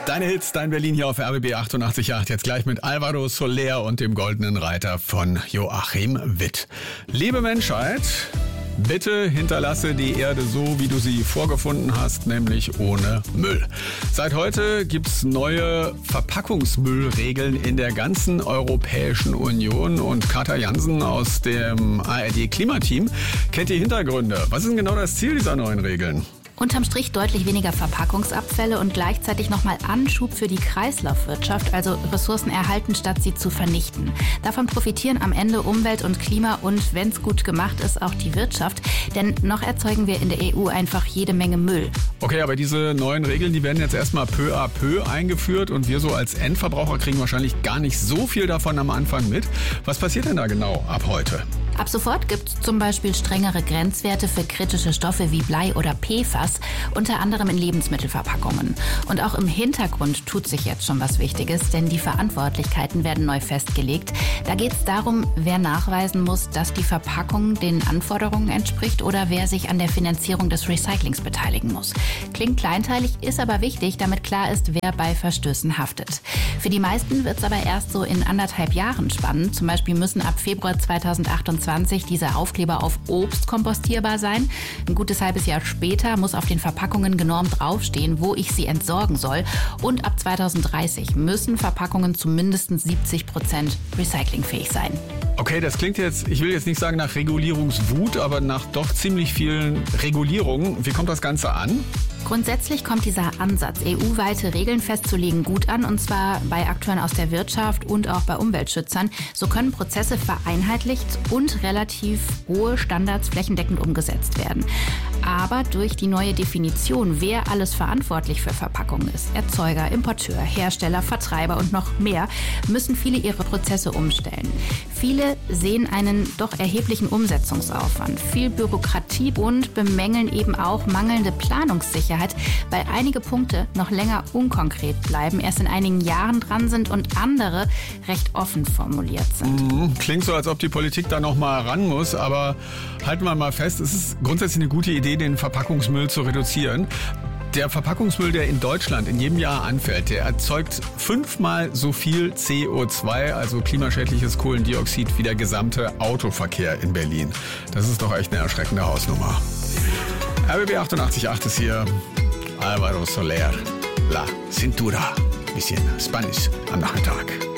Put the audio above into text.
Deine Hits, dein Berlin hier auf RBB 88.8. Jetzt gleich mit Alvaro Soler und dem Goldenen Reiter von Joachim Witt. Liebe Menschheit, bitte hinterlasse die Erde so, wie du sie vorgefunden hast, nämlich ohne Müll. Seit heute gibt's neue Verpackungsmüllregeln in der ganzen Europäischen Union und Katja Jansen aus dem ARD-Klimateam kennt die Hintergründe. Was ist denn genau das Ziel dieser neuen Regeln? Unterm Strich deutlich weniger Verpackungsabfälle und gleichzeitig nochmal Anschub für die Kreislaufwirtschaft, also Ressourcen erhalten, statt sie zu vernichten. Davon profitieren am Ende Umwelt und Klima und, wenn es gut gemacht ist, auch die Wirtschaft. Denn noch erzeugen wir in der EU einfach jede Menge Müll. Okay, aber diese neuen Regeln, die werden jetzt erstmal peu à peu eingeführt und wir so als Endverbraucher kriegen wahrscheinlich gar nicht so viel davon am Anfang mit. Was passiert denn da genau ab heute? Ab sofort gibt es zum Beispiel strengere Grenzwerte für kritische Stoffe wie Blei oder PFAS, unter anderem in Lebensmittelverpackungen. Und auch im Hintergrund tut sich jetzt schon was Wichtiges, denn die Verantwortlichkeiten werden neu festgelegt. Da geht es darum, wer nachweisen muss, dass die Verpackung den Anforderungen entspricht oder wer sich an der Finanzierung des Recyclings beteiligen muss. Klingt kleinteilig, ist aber wichtig, damit klar ist, wer bei Verstößen haftet. Für die meisten wird es aber erst so in 1,5 Jahren spannend. Zum Beispiel müssen ab Februar 2028 diese Aufkleber auf Obst kompostierbar sein. Ein gutes halbes Jahr später muss auf den Verpackungen genormt draufstehen, wo ich sie entsorgen soll. Und ab 2030 müssen Verpackungen zu mindestens 70% recyclingfähig sein. Okay, das klingt jetzt, ich will jetzt nicht sagen nach Regulierungswut, aber nach doch ziemlich vielen Regulierungen. Wie kommt das Ganze an? Grundsätzlich kommt dieser Ansatz, EU-weite Regeln festzulegen, gut an, und zwar bei Akteuren aus der Wirtschaft und auch bei Umweltschützern. So können Prozesse vereinheitlicht und relativ hohe Standards flächendeckend umgesetzt werden. Aber durch die neue Definition, wer alles verantwortlich für Verpackungen ist, Erzeuger, Importeur, Hersteller, Vertreiber und noch mehr, müssen viele ihre Prozesse umstellen. Viele sehen einen doch erheblichen Umsetzungsaufwand, viel Bürokratie und bemängeln eben auch mangelnde Planungssicherheit, weil einige Punkte noch länger unkonkret bleiben, erst in einigen Jahren dran sind und andere recht offen formuliert sind. Klingt so, als ob die Politik da noch mal ran muss, aber halten wir mal fest, es ist grundsätzlich eine gute Idee, den Verpackungsmüll zu reduzieren. Der Verpackungsmüll, der in Deutschland in jedem Jahr anfällt, der erzeugt 5-mal so viel CO2, also klimaschädliches Kohlendioxid, wie der gesamte Autoverkehr in Berlin. Das ist doch echt eine erschreckende Hausnummer. RBB 88.8 ist hier. Alvaro Soler, La Cintura. Bisschen Spanisch am Nachmittag.